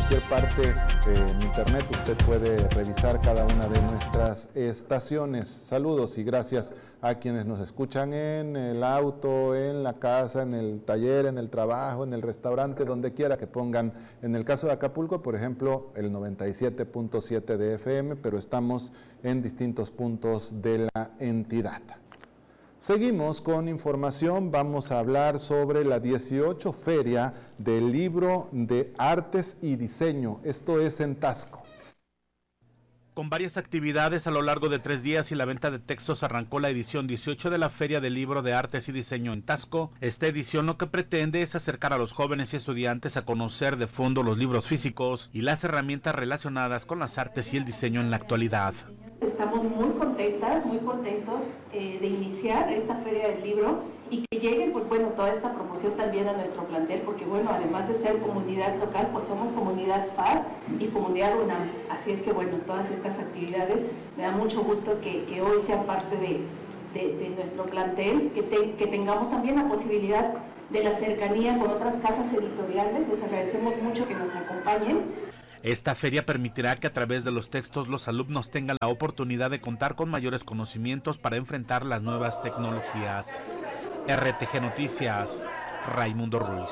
cualquier parte en internet usted puede revisar cada una de nuestras estaciones. Saludos y gracias a quienes nos escuchan en el auto, en la casa, en el taller, en el trabajo, en el restaurante, donde quiera que pongan. En el caso de Acapulco, por ejemplo, el 97.7 de FM, pero estamos en distintos puntos de la entidad. Seguimos con información, vamos a hablar sobre la 18 Feria del Libro de Artes y Diseño, esto es en Taxco. Con varias actividades a lo largo de 3 días y la venta de textos, arrancó la edición 18 de la Feria del Libro de Artes y Diseño en Taxco. Esta edición lo que pretende es acercar a los jóvenes y estudiantes a conocer de fondo los libros físicos y las herramientas relacionadas con las artes y el diseño en la actualidad. Estamos muy contentas, muy contentos de iniciar esta Feria del Libro y que llegue, pues bueno, toda esta promoción también a nuestro plantel, porque bueno, además de ser comunidad local, pues somos comunidad FAR y comunidad UNAM. Así es que bueno, todas estas actividades, me da mucho gusto que hoy sean parte de nuestro plantel, que tengamos también la posibilidad de la cercanía con otras casas editoriales. Les agradecemos mucho que nos acompañen. Esta feria permitirá que a través de los textos los alumnos tengan la oportunidad de contar con mayores conocimientos para enfrentar las nuevas tecnologías. RTG Noticias, Raimundo Ruiz.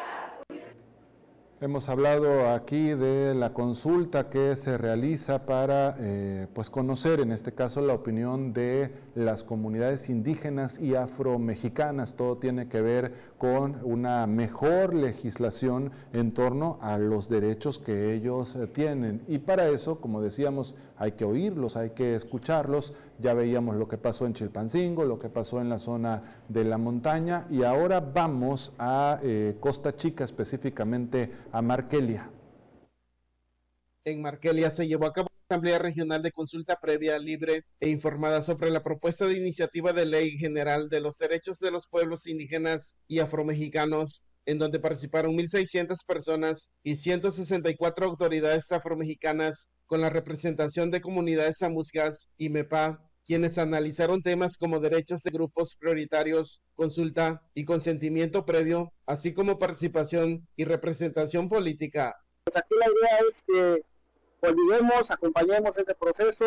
Hemos hablado aquí de la consulta que se realiza para pues conocer, en este caso, la opinión de las comunidades indígenas y afromexicanas. Todo tiene que ver con una mejor legislación en torno a los derechos que ellos tienen. Y para eso, como decíamos, hay que oírlos, hay que escucharlos. Ya veíamos lo que pasó en Chilpancingo, lo que pasó en la zona de la montaña, y ahora vamos a Costa Chica, específicamente a Marquelia. En Marquelia se llevó a cabo una asamblea regional de consulta previa, libre e informada sobre la propuesta de iniciativa de ley general de los derechos de los pueblos indígenas y afromexicanos, en donde participaron 1,600 personas y 164 autoridades afromexicanas con la representación de comunidades amuzgas y MEPA, quienes analizaron temas como derechos de grupos prioritarios, consulta y consentimiento previo, así como participación y representación política. Pues aquí la idea es que olvidemos, acompañemos este proceso,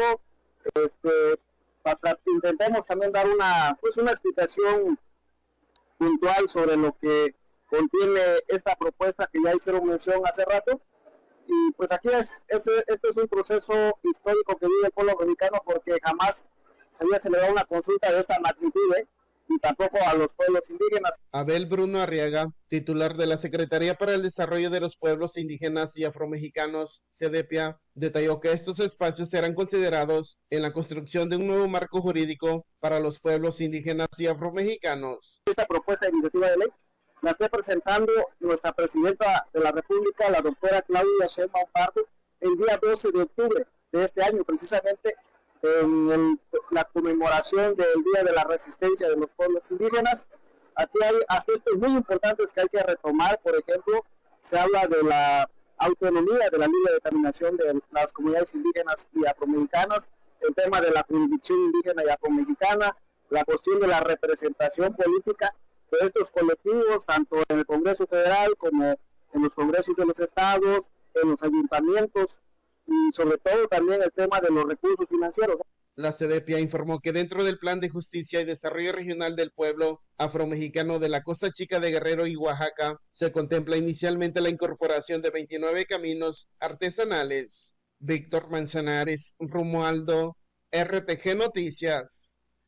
intentemos también dar una explicación puntual sobre lo que contiene esta propuesta que ya hicieron mención hace rato. Y pues aquí este es un proceso histórico que vive el pueblo mexicano, porque jamás se había celebrado una consulta de esta magnitud, y tampoco a los pueblos indígenas. Abel Bruno Arriaga, titular de la Secretaría para el Desarrollo de los Pueblos Indígenas y Afromexicanos, CEDEPIA, detalló que estos espacios serán considerados en la construcción de un nuevo marco jurídico para los pueblos indígenas y afromexicanos. Esta propuesta de iniciativa de ley la está presentando nuestra presidenta de la República, la doctora Claudia Sheinbaum Pardo, el día 12 de octubre de este año, precisamente en la conmemoración del Día de la Resistencia de los Pueblos Indígenas. Aquí hay aspectos muy importantes que hay que retomar. Por ejemplo, se habla de la autonomía, de la libre determinación de las comunidades indígenas y afromexicanas, el tema de la jurisdicción indígena y afromexicana, la cuestión de la representación política de estos colectivos, tanto en el Congreso Federal como en los congresos de los estados, en los ayuntamientos, y sobre todo también el tema de los recursos financieros. La CEDEPIA informó que dentro del Plan de Justicia y Desarrollo Regional del Pueblo Afromexicano de la Costa Chica de Guerrero y Oaxaca, se contempla inicialmente la incorporación de 29 caminos artesanales. Víctor Manzanares, Romualdo, RTG Noticias.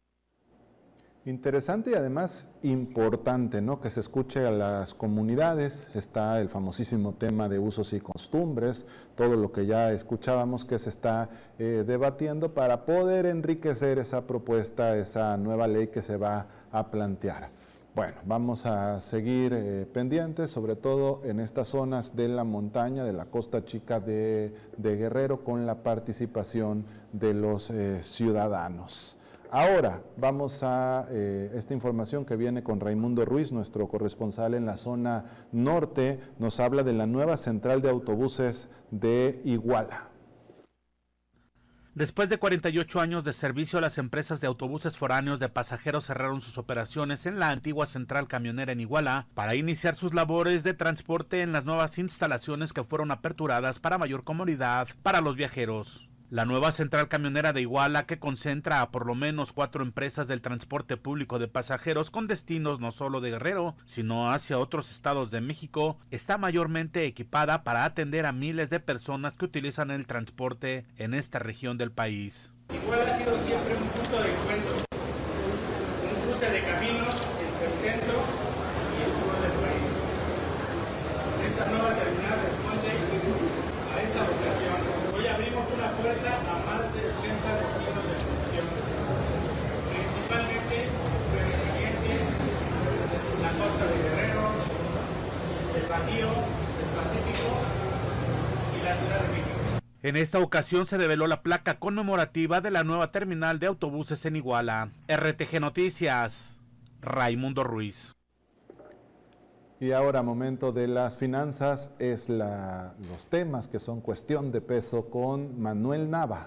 Interesante y además importante, ¿no?, que se escuche a las comunidades. Está el famosísimo tema de usos y costumbres, todo lo que ya escuchábamos que se está debatiendo para poder enriquecer esa propuesta, esa nueva ley que se va a plantear. Bueno, vamos a seguir pendientes, sobre todo en estas zonas de la montaña, de la Costa Chica de Guerrero, con la participación de los ciudadanos. Ahora vamos a esta información que viene con Raimundo Ruiz, nuestro corresponsal en la zona norte. Nos habla de la nueva central de autobuses de Iguala. Después de 48 años de servicio, las empresas de autobuses foráneos de pasajeros cerraron sus operaciones en la antigua central camionera en Iguala para iniciar sus labores de transporte en las nuevas instalaciones que fueron aperturadas para mayor comodidad para los viajeros. La nueva central camionera de Iguala, que concentra a por lo menos 4 empresas del transporte público de pasajeros con destinos no solo de Guerrero, sino hacia otros estados de México, está mayormente equipada para atender a miles de personas que utilizan el transporte en esta región del país. Iguala ha sido siempre un punto de encuentro, un cruce de caminos entre el centro y el sur del país. Esta nueva terminal responde a esa vocación. Hoy abrimos una puerta a más de 80 destinos de producción, principalmente Tierra Caliente, la costa de Guerrero, el Bajío, el Pacífico y la Ciudad de México. En esta ocasión se develó la placa conmemorativa de la nueva terminal de autobuses en Iguala. RTG Noticias, Raimundo Ruiz. Y ahora, momento de las finanzas, es los temas que son cuestión de peso con Manuel Nava.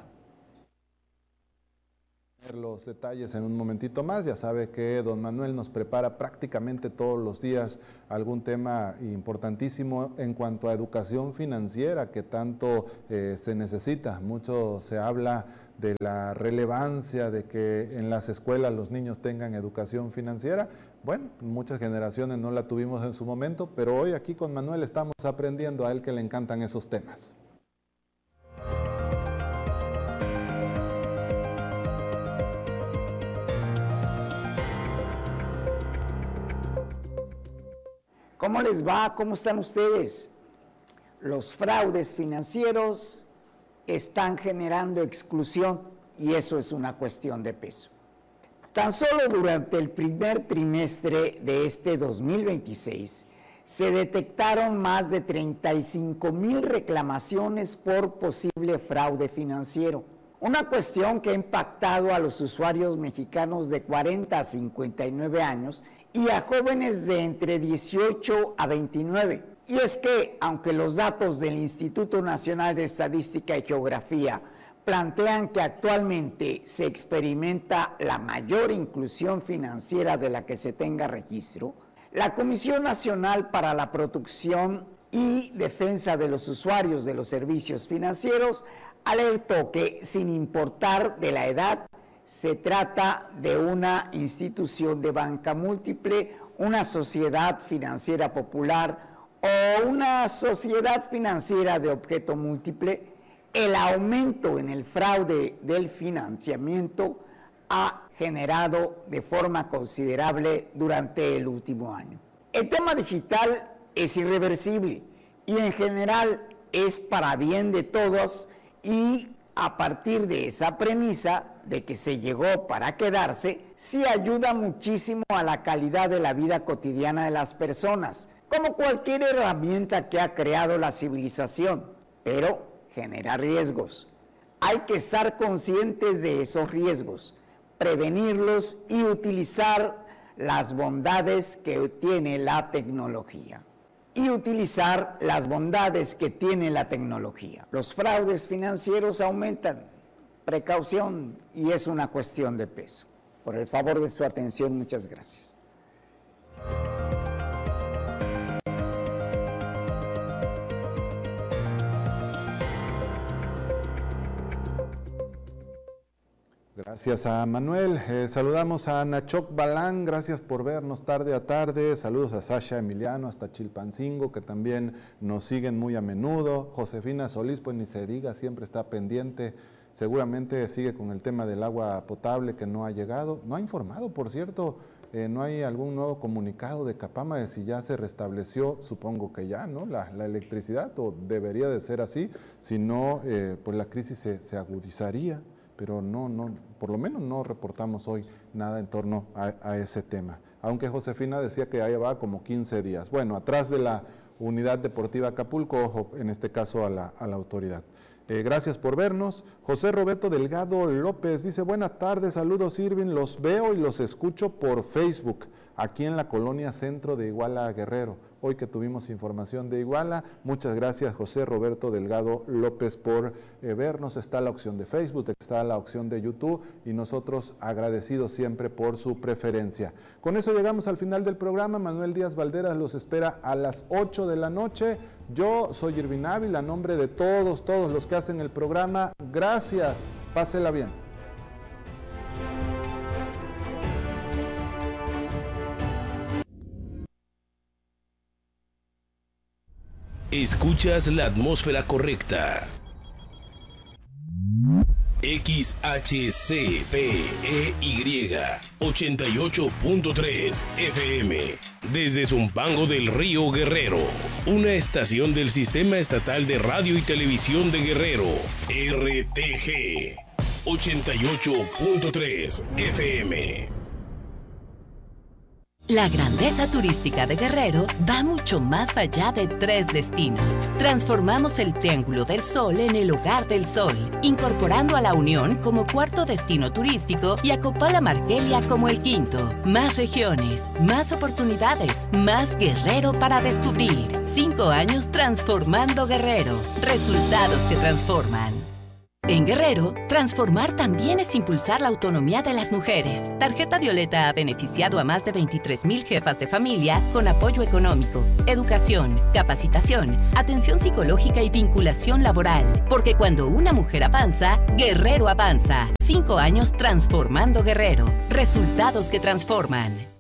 Los detalles en un momentito más. Ya sabe que don Manuel nos prepara prácticamente todos los días algún tema importantísimo en cuanto a educación financiera que tanto se necesita. Mucho se habla de la relevancia de que en las escuelas los niños tengan educación financiera. Bueno, muchas generaciones no la tuvimos en su momento, pero hoy aquí con Manuel estamos aprendiendo, a él que le encantan esos temas. ¿Cómo les va? ¿Cómo están ustedes? Los fraudes financieros están generando exclusión y eso es una cuestión de peso. Tan solo durante el primer trimestre de este 2026 se detectaron más de 35,000 reclamaciones por posible fraude financiero. Una cuestión que ha impactado a los usuarios mexicanos de 40 a 59 años y a jóvenes de entre 18 a 29. Y es que, aunque los datos del Instituto Nacional de Estadística y Geografía plantean que actualmente se experimenta la mayor inclusión financiera de la que se tenga registro, la Comisión Nacional para la Protección y Defensa de los Usuarios de los Servicios Financieros alertó que, sin importar de la edad, se trata de una institución de banca múltiple, una sociedad financiera popular o una sociedad financiera de objeto múltiple. El aumento en el fraude del financiamiento ha generado de forma considerable durante el último año. El tema digital es irreversible y en general es para bien de todos, y a partir de esa premisa de que se llegó para quedarse, sí ayuda muchísimo a la calidad de la vida cotidiana de las personas, como cualquier herramienta que ha creado la civilización, pero genera riesgos. Hay que estar conscientes de esos riesgos, prevenirlos y utilizar las bondades que tiene la tecnología. Los fraudes financieros aumentan. Precaución, y es una cuestión de peso. Por el favor de su atención, muchas gracias. Gracias a Manuel. Saludamos a Nachoc Balán, gracias por vernos tarde a tarde. Saludos a Sasha Emiliano hasta Chilpancingo, que también nos siguen muy a menudo. Josefina Solís, pues ni se diga, siempre está pendiente. Seguramente sigue con el tema del agua potable que no ha llegado. No ha informado, por cierto, no hay algún nuevo comunicado de Capama de si ya se restableció, supongo que ya, ¿no? La electricidad, o debería de ser así, si no, pues la crisis se agudizaría. Pero no, por lo menos no reportamos hoy nada en torno a ese tema. Aunque Josefina decía que ya llevaba como 15 días. Bueno, atrás de la Unidad Deportiva Acapulco, ojo, en este caso a la autoridad. Gracias por vernos. José Roberto Delgado López dice, buenas tardes, saludos Irving, los veo y los escucho por Facebook, aquí en la colonia centro de Iguala Guerrero. hoy que tuvimos información de Iguala. Muchas gracias, José Roberto Delgado López, por vernos. Está la opción de Facebook, está la opción de YouTube y nosotros agradecidos siempre por su preferencia. Con eso llegamos al final del programa. Manuel Díaz Valderas los espera a las 8 de la noche. Yo soy Irvin Ávila, a nombre de todos los que hacen el programa. Gracias, pásela bien. Escuchas la atmósfera correcta. XHCPEY 88.3 FM desde Zumpango del Río Guerrero, una estación del Sistema Estatal de Radio y Televisión de Guerrero, RTG 88.3 FM. La grandeza turística de Guerrero va mucho más allá de 3 destinos. Transformamos el Triángulo del Sol en el Hogar del Sol, incorporando a La Unión como 4º destino turístico y a Copala Marquelia como el 5º. Más regiones, más oportunidades, más Guerrero para descubrir. 5 años transformando Guerrero. Resultados que transforman. En Guerrero, transformar también es impulsar la autonomía de las mujeres. Tarjeta Violeta ha beneficiado a más de 23,000 jefas de familia con apoyo económico, educación, capacitación, atención psicológica y vinculación laboral. Porque cuando una mujer avanza, Guerrero avanza. 5 años transformando Guerrero. Resultados que transforman.